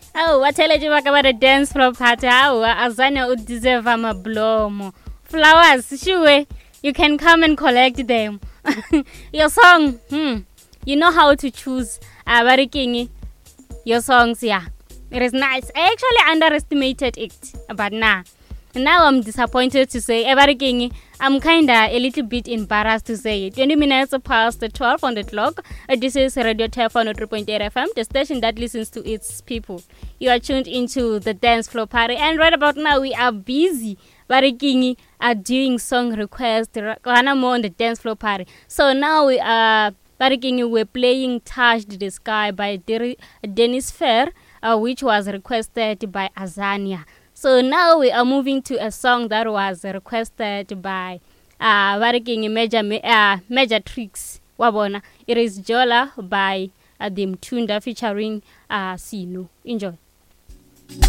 Oh, what tell you about a dance floor party? How Azania would deserve a bloom. Flowers, sure, you can come and collect them. Your song, you know how to choose. Very kingy. Your songs, yeah. It is nice. I actually underestimated it, but nah. Now I'm disappointed to say everything. I'm kinda a little bit embarrassed to say it. 20 minutes past the 12 on the clock. This is Radio Telephone 3.8 FM, the station that listens to its people. You are tuned into the dance floor party, and right about now we are busy. Barikingi are doing song requests. Ghana more on the dance floor party. So now we are Barikingi. We're playing "Touched the Sky" by Dennis Fair, which was requested by Azania. So now we are moving to a song that was requested by Major Tricks Wabona. It is Jola by the Mtunda featuring Sino. Enjoy.